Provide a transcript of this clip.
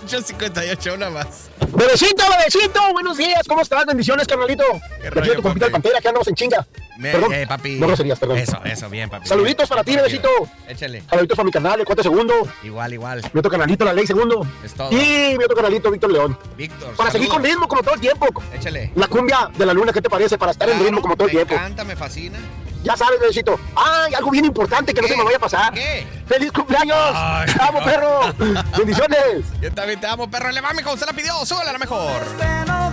8:58, una más. Bebecito, buenos días, ¿cómo estás? Bendiciones, carnalito. ¿Qué Aquí rollo, tu compita el papi? Pantera, que andamos en chinga. Perdón, papi. no groserías, perdón. Eso, bien, papi. Saluditos para ti, bebecito. Échale. Saluditos para mi canal, el 4 segundo. Igual. Mi otro canalito, la ley segundo. Es todo. Y mi otro canalito, Víctor León. Víctor, Para seguir con ritmo como todo el tiempo. Échale. La cumbia de la luna, ¿qué te parece? Para estar en ritmo como todo el tiempo. Me encanta, me fascina. Ya sabes, bebecito. ¡Ay, algo bien importante que no se me vaya a pasar! ¿Qué? ¡Feliz cumpleaños! Ay, ¡Te amo, perro! ¡Bendiciones! Yo también te amo, perro. Le va, mijo. Se la pidió. Súbela, la mejor.